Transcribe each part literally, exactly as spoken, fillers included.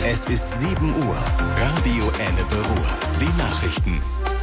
Es ist sieben Uhr. Radio Ennepe Ruhr. Die Nachrichten.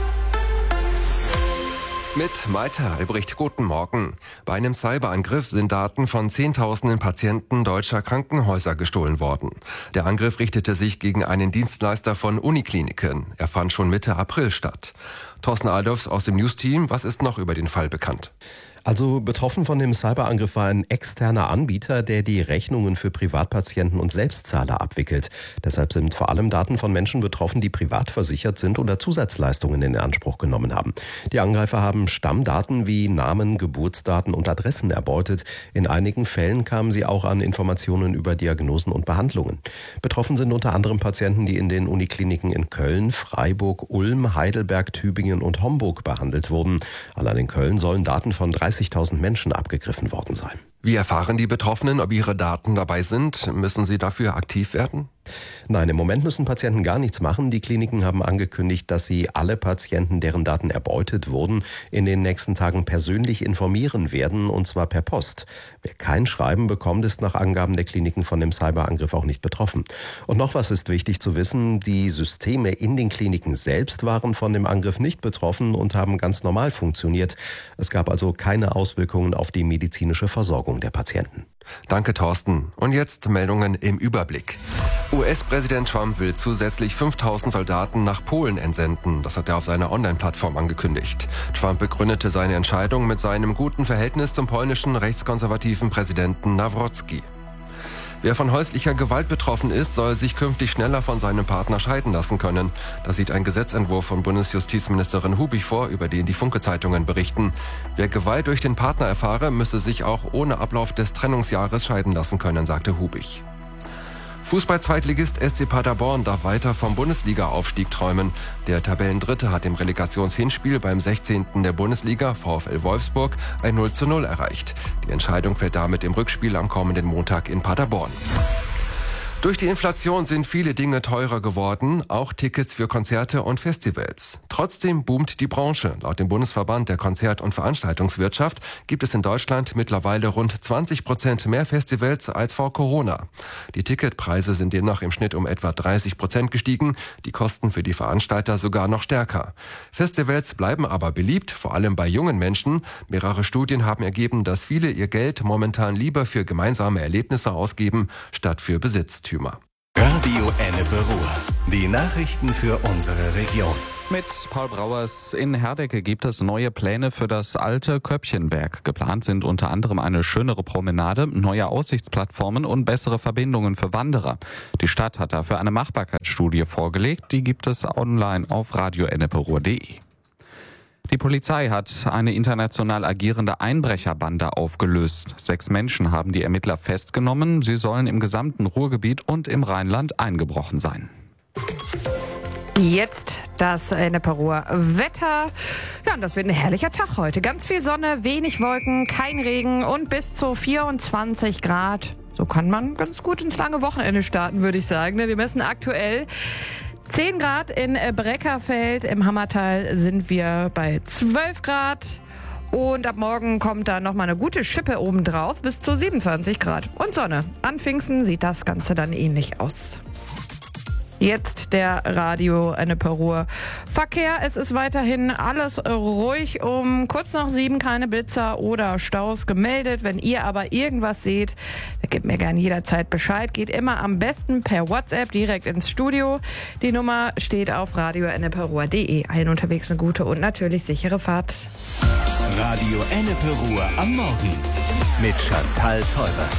Mit Maita Albrecht, guten Morgen. Bei einem Cyberangriff sind Daten von Zehntausenden Patienten deutscher Krankenhäuser gestohlen worden. Der Angriff richtete sich gegen einen Dienstleister von Unikliniken. Er fand schon Mitte April statt. Thorsten Aldorfs aus dem News-Team, was ist noch über den Fall bekannt? Also betroffen von dem Cyberangriff war ein externer Anbieter, der die Rechnungen für Privatpatienten und Selbstzahler abwickelt. Deshalb sind vor allem Daten von Menschen betroffen, die privat versichert sind oder Zusatzleistungen in Anspruch genommen haben. Die Angreifer haben Stammdaten wie Namen, Geburtsdaten und Adressen erbeutet. In einigen Fällen kamen sie auch an Informationen über Diagnosen und Behandlungen. Betroffen sind unter anderem Patienten, die in den Unikliniken in Köln, Freiburg, Ulm, Heidelberg, Tübingen und Homburg behandelt wurden. Allein in Köln sollen Daten von dreißigtausend Menschen abgegriffen worden sein. Wie erfahren die Betroffenen, ob ihre Daten dabei sind? Müssen sie dafür aktiv werden? Nein, im Moment müssen Patienten gar nichts machen. Die Kliniken haben angekündigt, dass sie alle Patienten, deren Daten erbeutet wurden, in den nächsten Tagen persönlich informieren werden, und zwar per Post. Wer kein Schreiben bekommt, ist nach Angaben der Kliniken von dem Cyberangriff auch nicht betroffen. Und noch was ist wichtig zu wissen: Die Systeme in den Kliniken selbst waren von dem Angriff nicht betroffen und haben ganz normal funktioniert. Es gab also keine Auswirkungen auf die medizinische Versorgung der Patienten. Danke, Thorsten. Und jetzt Meldungen im Überblick. U S-Präsident Trump will zusätzlich fünftausend Soldaten nach Polen entsenden. Das hat er auf seiner Online-Plattform angekündigt. Trump begründete seine Entscheidung mit seinem guten Verhältnis zum polnischen rechtskonservativen Präsidenten Nawrocki. Wer von häuslicher Gewalt betroffen ist, soll sich künftig schneller von seinem Partner scheiden lassen können. Das sieht ein Gesetzentwurf von Bundesjustizministerin Hubig vor, über den die Funke-Zeitungen berichten. Wer Gewalt durch den Partner erfahre, müsse sich auch ohne Ablauf des Trennungsjahres scheiden lassen können, sagte Hubig. Fußball-Zweitligist S C Paderborn darf weiter vom Bundesliga-Aufstieg träumen. Der Tabellendritte hat im Relegationshinspiel beim sechzehnten der Bundesliga VfL Wolfsburg ein null zu null erreicht. Die Entscheidung fällt damit im Rückspiel am kommenden Montag in Paderborn. Durch die Inflation sind viele Dinge teurer geworden, auch Tickets für Konzerte und Festivals. Trotzdem boomt die Branche. Laut dem Bundesverband der Konzert- und Veranstaltungswirtschaft gibt es in Deutschland mittlerweile rund zwanzig Prozent mehr Festivals als vor Corona. Die Ticketpreise sind demnach im Schnitt um etwa dreißig Prozent gestiegen, die Kosten für die Veranstalter sogar noch stärker. Festivals bleiben aber beliebt, vor allem bei jungen Menschen. Mehrere Studien haben ergeben, dass viele ihr Geld momentan lieber für gemeinsame Erlebnisse ausgeben, statt für Besitztümer. Radio Ennepe Ruhr. Die Nachrichten für unsere Region. Mit Paul Brauers. In Herdecke gibt es neue Pläne für das alte Köppchenwerk. Geplant sind unter anderem eine schönere Promenade, neue Aussichtsplattformen und bessere Verbindungen für Wanderer. Die Stadt hat dafür eine Machbarkeitsstudie vorgelegt. Die gibt es online auf radio ennepe ruhr punkt de. Die Polizei hat eine international agierende Einbrecherbande aufgelöst. Sechs Menschen haben die Ermittler festgenommen. Sie sollen im gesamten Ruhrgebiet und im Rheinland eingebrochen sein. Jetzt das Ennepe Ruhr Wetter. Ja, und das wird ein herrlicher Tag heute. Ganz viel Sonne, wenig Wolken, kein Regen und bis zu vierundzwanzig Grad. So kann man ganz gut ins lange Wochenende starten, würde ich sagen. Wir messen aktuell zehn Grad in Breckerfeld. Im Hammertal sind wir bei zwölf Grad. Und ab morgen kommt da nochmal eine gute Schippe obendrauf bis zu siebenundzwanzig Grad. Und Sonne. An Pfingsten sieht das Ganze dann ähnlich aus. Jetzt der Radio Ennepe Ruhr Verkehr. Es ist weiterhin alles ruhig. Um kurz nach sieben keine Blitzer oder Staus gemeldet. Wenn ihr aber irgendwas seht, dann gebt mir gerne jederzeit Bescheid. Geht immer am besten per WhatsApp direkt ins Studio. Die Nummer steht auf radio ennepe ruhr punkt de. Allen unterwegs eine gute und natürlich sichere Fahrt. Radio Ennepe Ruhr am Morgen mit Chantal Teubert.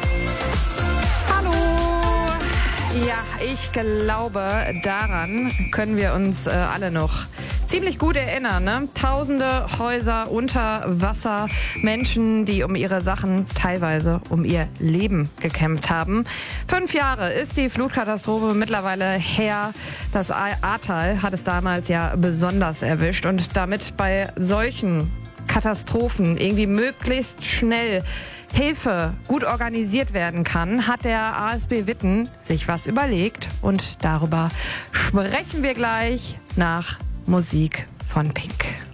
Ja, ich glaube, daran können wir uns äh, alle noch ziemlich gut erinnern. Ne? Tausende Häuser unter Wasser, Menschen, die um ihre Sachen, teilweise um ihr Leben gekämpft haben. Fünf Jahre ist die Flutkatastrophe mittlerweile her. Das Ahrtal hat es damals ja besonders erwischt und damit bei solchen Katastrophen irgendwie möglichst schnell Hilfe gut organisiert werden kann, hat der A S B Witten sich was überlegt. Und darüber sprechen wir gleich nach Musik von Pink.